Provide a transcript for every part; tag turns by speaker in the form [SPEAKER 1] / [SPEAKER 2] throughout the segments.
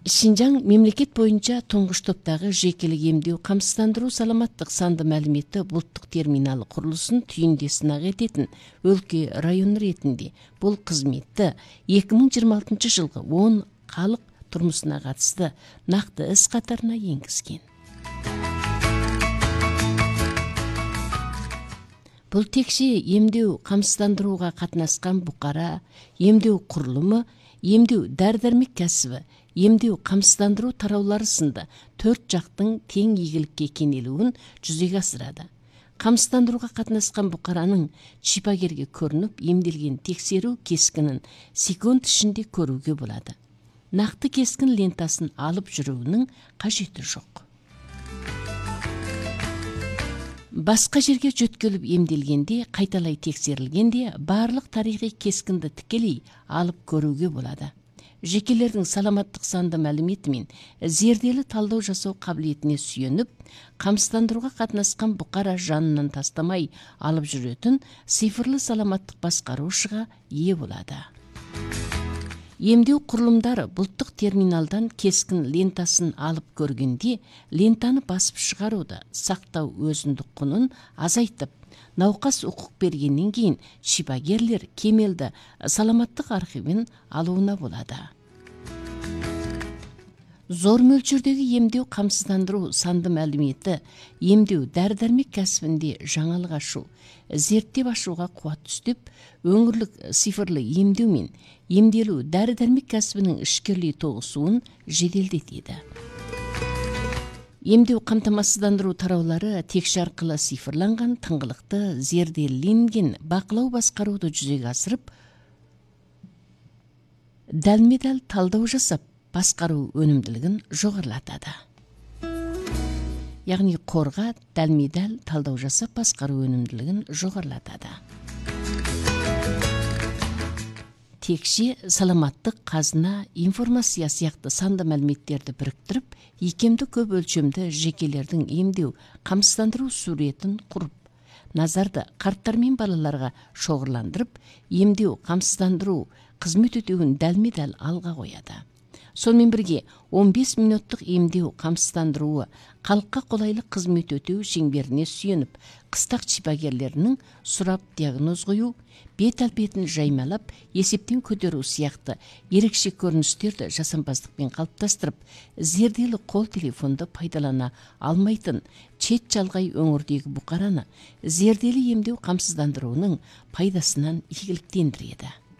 [SPEAKER 1] Шинжаң мемлекет боюнча туңгуч топтогу жекелик эмдөө камсыздандыруу саламаттык санды маалиметти булуттук терминалы курулуусун түйүндө сынак этетин өлкө район иретинде бул кызметти 2026 жылгы 10 калк турмусуна катысты накты іс катарына энгизген. Бул текши эмдөө камсыздандырууга катнашкан букара, эмдөө курулуму, эмдөө дары-дармек кәсиби, эмдөө камсыздандыруу тараулары сынды 4 жактың тең ийгиликке кенелүүн жүзөгө асырады. Камсыздандырууга катнашкан букаранын шипагерге көрүнүп эмделген текшерүү кескинин секунд ичинде көрүүгө болот. Накты кескин лентасын алып жүрүүнүн кажети жок. Башка жерге жөткөлүп эмделгенде, кайталай текшерилгенде баардык тарыхый кескинди тикелей алып көрүүгө болот. Жекелердин саламаттык санды маалимети менен зерделүү талдоо жасоо кабилетине сүйөнүп, камсыздандырууга катнашкан букара жанынан тастамай алып жүрөтүн цифрлы саламаттык башкаруушуга ээ болот. Эмдөө курулумдары булуттук терминалдан кескин лентасын алып көргөндө, лентаны басып чыгарууда сактоо өзүндүк кунун азайтып, наукас укук бергенден кийин шипагерлер кемелди саламаттык архивин алууна болот. Зор мөлчөрдөгү эмдөө камсыздандыруу санды маалимети эмдөө дары-дармек кәсибинде жаңылык ашуу, зерттеп ашууга кубат түзүп, өңүрлүк цифрлы эмдөө менен эмделүү дары-дармек кәсибинин ишкерлик тогусуун жеделдетет. Эмдөө камтамасыздандыруу тараулары текши аркылуу цифрланган, тыңгылыкты, зерделенген бакылау башкарууду жүзөгө асырып, далме-дал талдоо жасап, башкаруу өнүмдүүлүгүн жогорулатат. Ягни корга далме-дал талдоо жасап, башкаруу өнүмдүүлүгүн жогорулатат. Текши саламаттык казына, информация сыяктуу санды маалиметтерди бириктирип, ийкемдүү көп өлчөмдө жекелердин эмдөө камсыздандыруу сүрөтүн куруп, назарды карттар менен балаларга шоғырландырып, эмдөө камсыздандыруу кызмет өтүүгүн далме-дал алга коет. Сонун бирге 15 мүнөттүк эмдөө камсыздандыруу калкка колайлык кызмет өтүү чеңберине сүйөнүп, кыстак шипагерлеринин сурап диагноз коюу, бет албетин жаймалап, эсептен көтөрүү сыяктуу эрекше көрүнүштөрдү жасампаздык менен калыпташтырып, зерделүү кол телефонду пайдалана алмайтын чет жалгай өңүрдөгү букараны зерделүү эмдөө камсыздандыруунун пайдасынан ийгиликтендирет.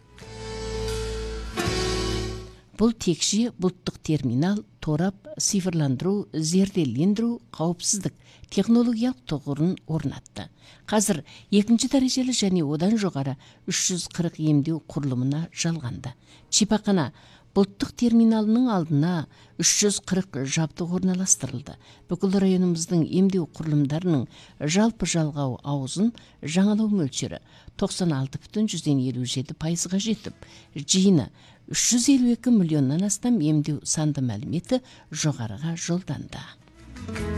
[SPEAKER 1] Бул текши булуттук терминал, торап, цифрландыруу, зерделендирүү, каопсыздык технологиялык тогурун орнатты. Казыр 2 дарежелүү жана одан жогору 340 эмдөө курулумуна жалганды. Чипакана булуттук терминалынын алдына 340 жабдык орналаштырылды. Бүкүл районумуздун эмдөө курулумдарынын жалпы жалгау аузун жаңалоо мөлчөрү 96,57% жетип, жыйыны 352 миллиондан астам эмдөө санды маалимети жогорыга жолданды.